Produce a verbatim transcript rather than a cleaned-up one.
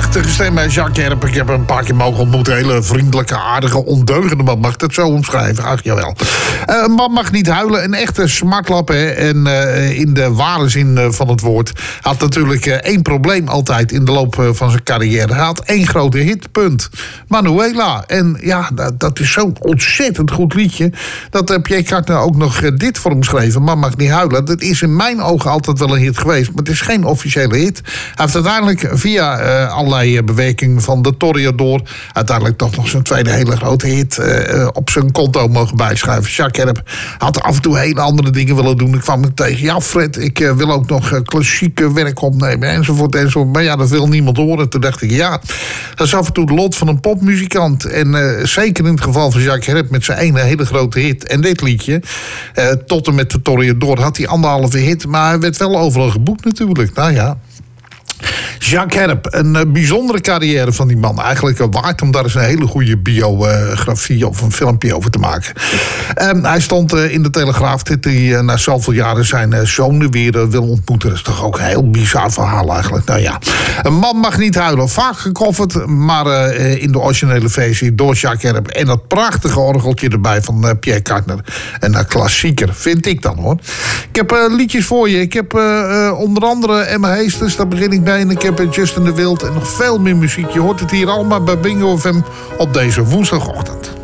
prachtige stem, Jacques Herp. Ik heb hem een paar keer mogen ontmoeten. Hele vriendelijke, aardige, ondeugende man. Mag ik dat zo omschrijven? Ach, jawel. Uh, een man mag niet huilen. Een echte smartlap, hè. En uh, in de ware zin uh, van het woord. Had natuurlijk uh, één probleem altijd in de loop uh, van zijn carrière. Hij had één grote hit, punt. Manuela. En ja, dat, dat is zo'n ontzettend goed liedje. Dat uh, Pierre Cardin ook nog uh, dit voor hem geschreven. Man mag niet huilen. Dat is in mijn ogen altijd wel een hit geweest. Maar het is geen officiële hit. Hij heeft uiteindelijk via uh, allerlei uh, bewerkingen van de Toreador uiteindelijk toch nog zijn tweede hele grote hit uh, op zijn konto mogen bijschrijven. Jacques Herp had af en toe hele andere dingen willen doen. Ik kwam ik tegen, ja Fred, ik uh, wil ook nog uh, klassieke werk opnemen enzovoort enzovoort. Maar ja, dat wil niemand horen. Toen dacht ik, ja, dat is af en toe het lot van een popmuzikant. En uh, zeker in het geval van Jacques Herp met zijn ene hele grote hit en dit liedje, uh, tot en met de Toreador had hij anderhalve hit, maar hij werd wel overal geboekt natuurlijk. Nou ja. Jacques Herp, een uh, bijzondere carrière van die man. Eigenlijk uh, waard om daar eens een hele goede biografie of een filmpje over te maken. Um, hij stond uh, in de Telegraaf dat hij uh, na zoveel jaren zijn uh, zoon weer uh, wil ontmoeten. Dat is toch ook een heel bizar verhaal eigenlijk. Nou ja, een man mag niet huilen. Vaak gecoverd, maar uh, in de originele versie door Jacques Herp. En dat prachtige orgeltje erbij van uh, Pierre Cardin. Een uh, klassieker, vind ik dan hoor. Ik heb uh, liedjes voor je. Ik heb uh, uh, onder andere Emma Heesters, daar begin ik mee. En ik heb Justin de Wild en nog veel meer muziek. Je hoort het hier allemaal bij Bingo F M op deze woensdagochtend.